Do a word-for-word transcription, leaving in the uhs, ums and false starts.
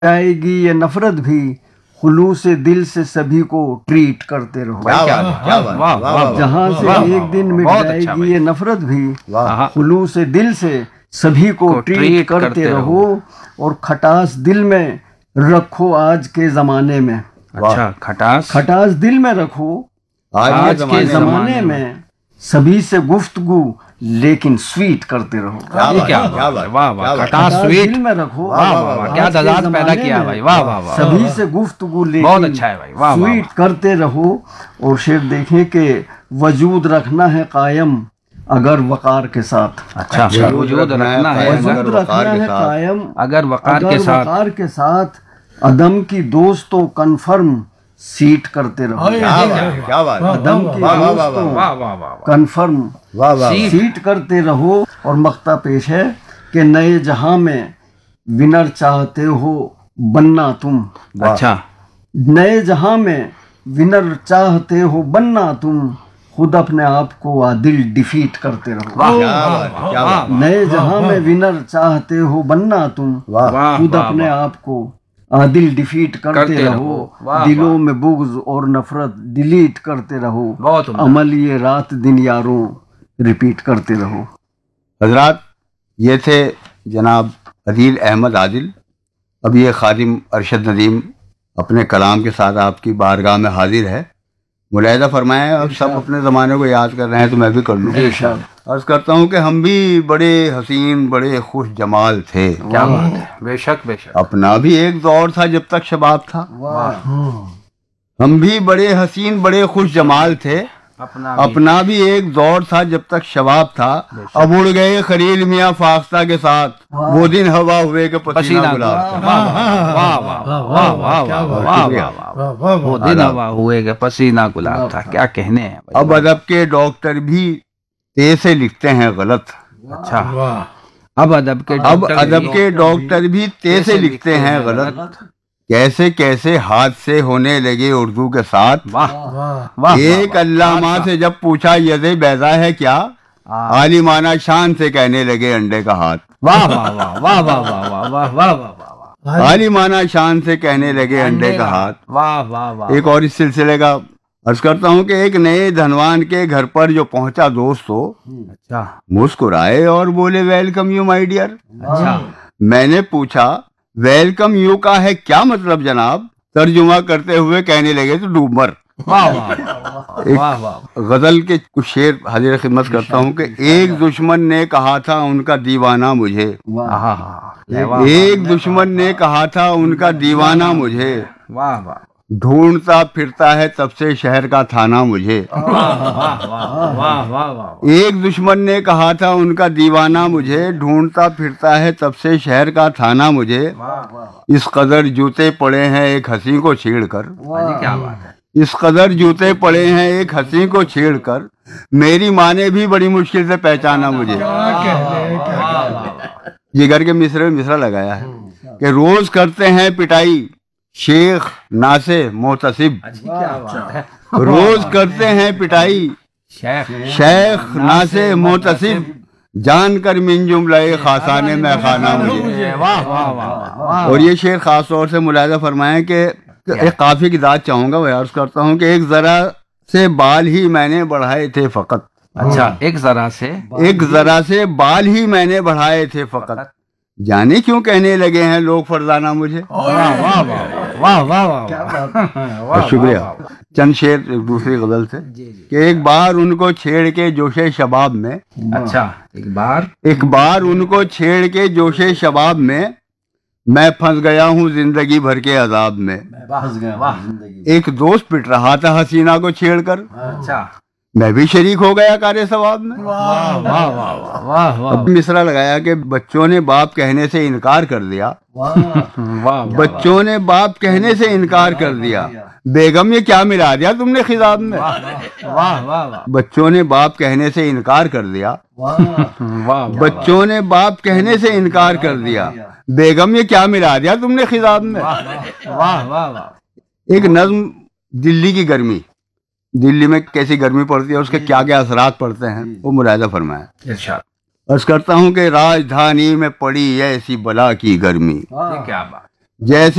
آئے گی یہ نفرت بھی، خلوص دل سے سبھی کو ٹریٹ کرتے رہو. جہاں سے ایک دن مٹ جائے گی یہ نفرت بھی، خلوص دل سے سبھی کو ٹریٹ کرتے رہو، اور کھٹاس دل میں رکھو آج کے زمانے میں. اچھا، کھٹاس کھٹاس دل میں رکھو آج کے زمانے میں، سبھی سے گفتگو لیکن سویٹ کرتے رہو. کھٹاس سویٹ دل میں رکھو، کیا تضاد پیدا کیا بھائی. واہ واہ واہ، سبھی سے گفتگو بہت لیکن اچھا ہے بھائی. واہ سویٹ کرتے رہو. اور شعر دیکھیں کہ وجود رکھنا ہے قائم اگر وقار کے ساتھ. اچھا، وجود رکھنا ہے وجود رکھنا ہے قائم اگر وقار کے اگر ساتھ. وقار کے ساتھ، عدم کی دوستوں کنفرم سیٹ کرتے رہو. عدم کی دوستوں کنفرم سیٹ کرتے رہو. اور مقطع پیش ہے کہ نئے جہاں میں ونر چاہتے ہو بننا تم. اچھا، نئے جہاں میں ونر چاہتے ہو بننا تم، خود اپنے آپ کو عادل ڈیفیٹ کرتے رہو. نئے جہاں میں ونر چاہتے ہو بننا تم، خود اپنے آپ کو عادل ڈیفیٹ کرتے رہو. دلوں میں بغض اور نفرت ڈیلیٹ کرتے رہو. عمل یہ رات دن یاروں ریپیٹ کرتے رہو. حضرات، یہ تھے جناب عدیل احمد عادل. اب یہ خادم ارشد ندیم اپنے کلام کے ساتھ آپ کی بارگاہ میں حاضر ہے. ملاحظہ فرمائیں، اب سب اپنے زمانے کو یاد کر رہے ہیں تو میں بھی کر لوں. عرض کرتا ہوں کہ ہم بھی بڑے حسین، بڑے خوش جمال تھے. کیا بات ہے، بے شک بے شک. اپنا بھی ایک دور تھا جب تک شباب تھا. ہم بھی بڑے حسین، بڑے خوش جمال تھے. اپنا بھی ایک دور تھا جب تک شباب تھا. اب اڑ گئے خلیل میاں فاختہ کے ساتھ، وہ دن ہوا ہوئے کہ پسینہ گلاب تھا. وہ دن ہوا ہوئے کہ پسینہ گلاب تھا. کیا کہنے ہیں. اب ادب کے ڈاکٹر بھی تے سے لکھتے ہیں غلط. اچھا، اب ادب کے اب ادب کے ڈاکٹر بھی تے سے لکھتے ہیں غلط. کیسے کیسے حادثے ہونے لگے اردو کے ساتھ. ایک علامہ سے جب پوچھا ید بیضا ہے کیا، عالمانہ شان سے کہنے لگے انڈے کا ہاتھ. واہ واہ واہ واہ واہ واہ واہ واہ واہ. عالمانہ شان سے کہنے لگے انڈے کا ہاتھ. واہ واہ واہ. ایک اور اس سلسلے کا عرض کرتا ہوں کہ ایک نئے دھنوان کے گھر پر جو پہنچا دوست ہو، اچھا، مسکرائے اور بولے ویلکم یو مائی ڈیئر. اچھا، میں نے پوچھا ویلکم یو کا ہے کیا مطلب جناب. ترجمہ کرتے ہوئے کہنے لگے تو ڈوب مر. غزل کے کچھ شعر حاضر خدمت کرتا ہوں کہ ایک دشمن نے کہا تھا ان کا دیوانہ مجھے. ایک دشمن نے کہا تھا ان کا دیوانہ مجھے، ڈھونڈتا پھرتا ہے تب سے شہر کا تھانہ مجھے. ایک دشمن نے کہا تھا ان کا دیوانہ مجھے، ڈھونڈتا پھرتا ہے تب سے شہر کا تھانہ مجھے. اس قدر جوتے پڑے ہیں ایک ہنسی کو چھیڑ کر. اس قدر جوتے پڑے ہیں ایک ہنسی کو چھیڑ کر، میری ماں نے بھی بڑی مشکل سے پہچانا مجھے. جگر کے مصرے میں مصرع لگایا ہے کہ روز کرتے ہیں پٹائی شیخ ناسے محتسب. روز کرتے ہیں پٹائی شیخ ناسے محتسب، جان کر من جملہ خاصانے میں خانہ مجھے. اور یہ شعر خاص طور سے ملاحظہ فرمائیں کہ ایک قافیے کی ذات چاہوں گا. وہ عرض کرتا ہوں کہ ایک ذرا سے بال ہی میں نے بڑھائے تھے فقط. اچھا، ایک ذرا سے ایک ذرا سے بال ہی میں نے بڑھائے تھے فقط، جانے کیوں کہنے لگے ہیں لوگ فرزانہ مجھے. واہ واہ واہ. شکریہ. چند شعر دوسری غزل سے کہ ایک بار ان کو چھیڑ کے جوش شباب میں. اچھا، ایک بار ایک بار ان کو چھیڑ کے جوش شباب میں، میں پھنس گیا ہوں زندگی بھر کے عذاب میں. ایک دوست پٹ رہا تھا حسینہ کو چھیڑ کر، اچھا، میں بھی شریک ہو گیا کار ثواب میں. اب مصرع لگایا کہ بچوں نے باپ کہنے سے انکار کر دیا. بچوں نے باپ کہنے سے انکار کر دیا، بیگم یہ کیا ملا دیا تم نے خضاب میں. بچوں نے باپ کہنے سے انکار کر دیا. بچوں نے باپ کہنے سے انکار کر دیا، بیگم یہ کیا ملا دیا تم نے خضاب میں. ایک نظم دلی کی گرمی، دلی میں کیسی گرمی پڑتی ہے، اس کے کیا کیا اثرات پڑتے ہیں، وہ ملاحظہ فرمائیں. عرض کرتا ہوں کہ راجدھانی میں پڑی ایسی بلا کی گرمی، جیسے